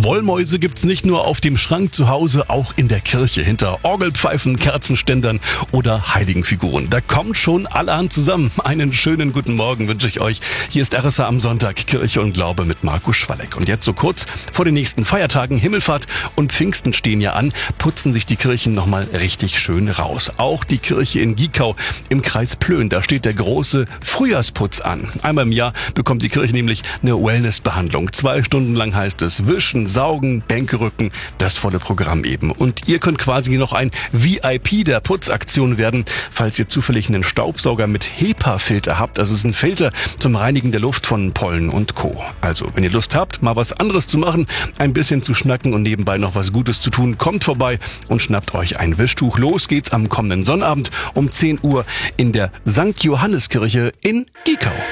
Wollmäuse gibt's nicht nur auf dem Schrank zu Hause, auch in der Kirche, hinter Orgelpfeifen, Kerzenständern oder Heiligenfiguren. Da kommt schon allerhand zusammen. Einen schönen guten Morgen wünsche ich euch. Hier ist RSA am Sonntag, Kirche und Glaube mit Markus Schwalleck. Und jetzt so kurz vor den nächsten Feiertagen, Himmelfahrt und Pfingsten stehen ja an, putzen sich die Kirchen nochmal richtig schön raus. Auch die Kirche in Giekau im Kreis Plön, da steht der große Frühjahrsputz an. Einmal im Jahr bekommt die Kirche nämlich eine Wellnessbehandlung. 2 Stunden lang heißt es Wischen, Saugen, Bänke rücken, das volle Programm eben. Und ihr könnt quasi noch ein VIP der Putzaktion werden, falls ihr zufällig einen Staubsauger mit HEPA-Filter habt. Das ist ein Filter zum Reinigen der Luft von Pollen und Co. Also, wenn ihr Lust habt, mal was anderes zu machen, ein bisschen zu schnacken und nebenbei noch was Gutes zu tun, kommt vorbei und schnappt euch ein Wischtuch. Los geht's am kommenden Sonnabend um 10 Uhr in der St. Johanneskirche in Giekau.